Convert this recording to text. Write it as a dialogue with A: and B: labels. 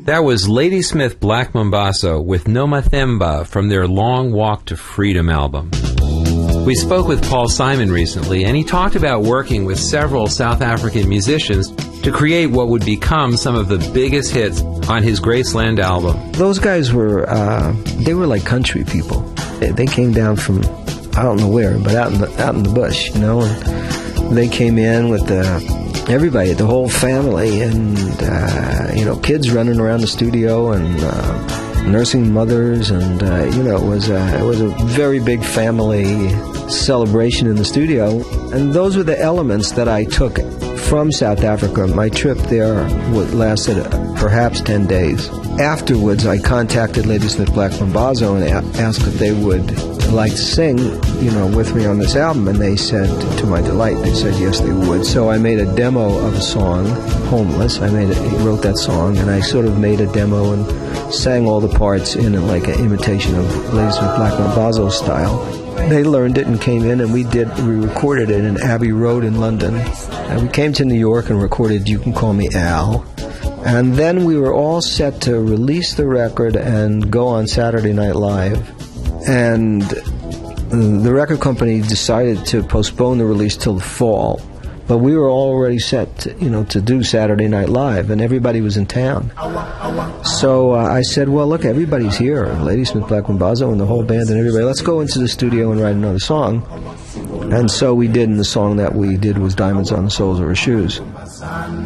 A: That was Ladysmith Black Mambazo with Noma Themba from their Long Walk to Freedom album. We spoke with Paul Simon recently, and he talked about working with several South African musicians to create what would become some of the biggest hits on his Graceland album.
B: Those guys were, they were like country people. They came down from, I don't know where, but out in the bush, you know, and they came in with everybody, the whole family, and, you know, kids running around the studio, and nursing mothers, and, you know, it was a very big family celebration in the studio. And those were the elements that I took from South Africa. My trip there lasted perhaps 10 days. Afterwards, I contacted Ladysmith Black Mambazo and asked if they would like to sing, you know, with me on this album, and they said, to my delight, they said yes, they would. So I made a demo of a song, Homeless. He wrote that song, and I sort of made a demo and sang all the parts in it like an imitation of Ladysmith Black Mambazo style. They learned it and came in, and we recorded it in Abbey Road in London. And we came to New York and recorded You Can Call Me Al. And then we were all set to release the record and go on Saturday Night Live. And the record company decided to postpone the release till the fall. But we were already set to do Saturday Night Live, and everybody was in town. So I said, well, look, everybody's here, Ladysmith Black Mambazo and the whole band and everybody. Let's go into the studio and write another song. And so we did, and the song that we did was Diamonds on the Soles of Her Shoes.